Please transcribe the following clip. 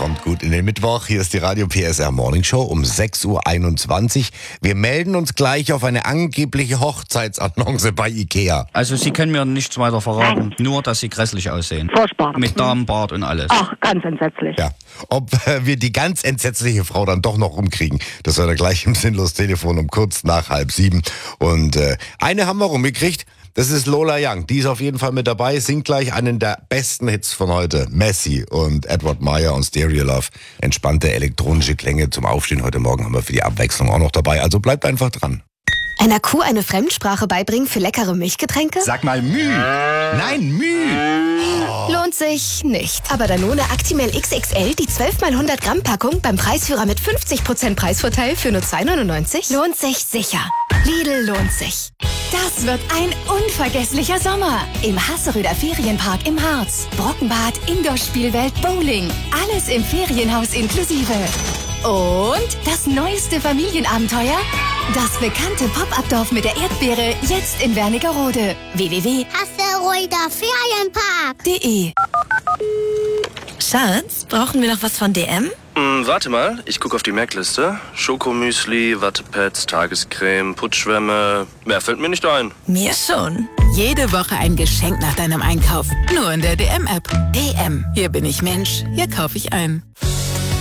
Kommt gut in den Mittwoch. Hier ist die Radio PSR Morning Show um 6.21 Uhr. Wir melden uns gleich auf eine angebliche Hochzeitsannonce bei Ikea. Also Sie können mir nichts weiter verraten, nur dass Sie grässlich aussehen. Furchtbar. Mit Damenbart und alles. Ach, ganz entsetzlich. Ja. Ob wir die ganz entsetzliche Frau dann doch noch rumkriegen, das hört ihr gleich im Sinnlos-Telefon um kurz nach 6:30. Und eine haben wir rumgekriegt. Das ist Lola Young. Die ist auf jeden Fall mit dabei, singt gleich einen der besten Hits von heute. Messi und Edward Meyer und Stereo Love. Entspannte elektronische Klänge zum Aufstehen heute Morgen haben wir für die Abwechslung auch noch dabei. Also bleibt einfach dran. Einer Kuh eine Fremdsprache beibringen für leckere Milchgetränke? Sag mal Müh. Nein, Müh. Lohnt sich nicht. Aber Danone Actimel XXL, die 12 x 100 Gramm Packung beim Preisführer mit 50% Preisvorteil für nur 2,99? Lohnt sich sicher. Lidl lohnt sich. Das wird ein unvergesslicher Sommer. Im Hasseröder Ferienpark im Harz. Brockenbad, Indoor-Spielwelt, Bowling. Alles im Ferienhaus inklusive. Und das neueste Familienabenteuer? Das bekannte Pop-Up-Dorf mit der Erdbeere, jetzt in Wernigerode. Hasseröder Ferienpark.de. Schatz, brauchen wir noch was von DM? Warte mal, ich gucke auf die Merkliste. Schokomüsli, Wattepads, Tagescreme, Putzschwämme. Mehr fällt mir nicht ein. Mir schon. Jede Woche ein Geschenk nach deinem Einkauf. Nur in der DM-App. DM. Hier bin ich Mensch. Hier kaufe ich ein.